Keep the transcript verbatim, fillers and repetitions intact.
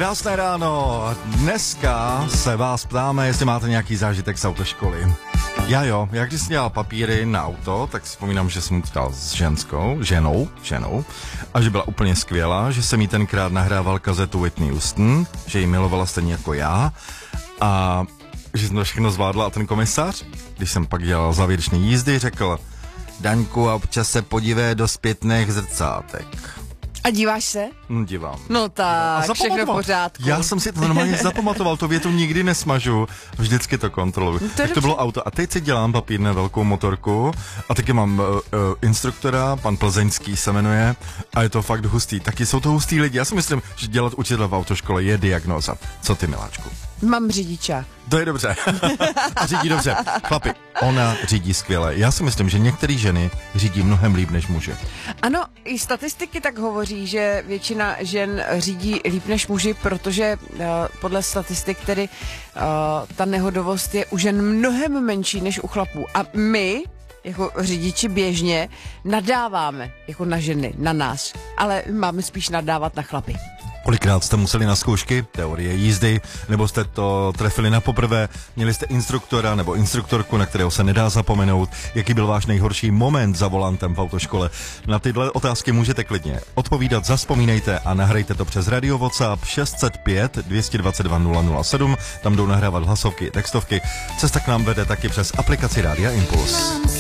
Krásné ráno. Dneska se vás ptáme, jestli máte nějaký zážitek z autoškoly. Já jo, jak když jsem dělal papíry na auto, tak vzpomínám, že jsem to dal s ženskou, ženou, ženou, a že byla úplně skvělá, že jsem jí tenkrát nahrával kazetu Whitney Houston, že ji milovala stejně jako já a že jsem to všechno zvládla a ten komisař, když jsem pak dělal závěrečný jízdy, řekl: Daňku, a občas se podívej do zpětných zrcátek. A díváš se? No, dívám. No tak, všechno v pořádku. Já jsem si to normálně zapamatoval, to větu nikdy nesmažu, vždycky to kontroluji. No tak to bylo auto. A teď si dělám papír na velkou motorku a taky mám uh, uh, instruktora, pan Plzeňský se jmenuje, a je to fakt hustý. Taky jsou to hustý lidi. Já si myslím, že dělat učitele v autoškole je diagnóza. Co ty, miláčku? Mám řidičák. To je dobře. A řídí dobře. Chlapi, ona řídí skvěle. Já si myslím, že některé ženy řídí mnohem líp než muži. Ano, i statistiky tak hovoří, že většina žen řídí líp než muži, protože uh, podle statistik tedy uh, ta nehodovost je u žen mnohem menší než u chlapů. A my, jako řidiči, běžně nadáváme jako na ženy, na nás, ale máme spíš nadávat na chlapy. Kolikrát jste museli na zkoušky, teorie jízdy, nebo jste to trefili na poprvé, měli jste instruktora nebo instruktorku, na kterého se nedá zapomenout, jaký byl váš nejhorší moment za volantem v autoškole. Na tyhle otázky můžete klidně odpovídat, zazpomínejte a nahrajte to přes Radio WhatsApp šest set pět dvě dva dva nula nula sedm, tam jdou nahrávat hlasovky, textovky. Cesta k nám vede taky přes aplikaci Rádia Impuls.